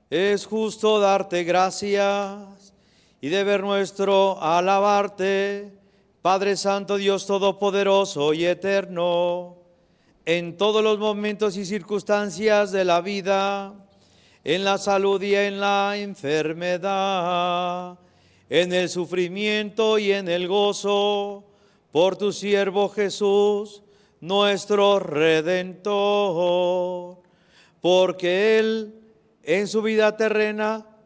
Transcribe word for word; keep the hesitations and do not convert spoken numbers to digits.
Es justo darte gracias y deber nuestro alabarte, Padre Santo, Dios Todopoderoso y Eterno, en todos los momentos y circunstancias de la vida, en la salud y en la enfermedad, en el sufrimiento y en el gozo, por tu siervo Jesús, nuestro Redentor, porque Él en su vida terrena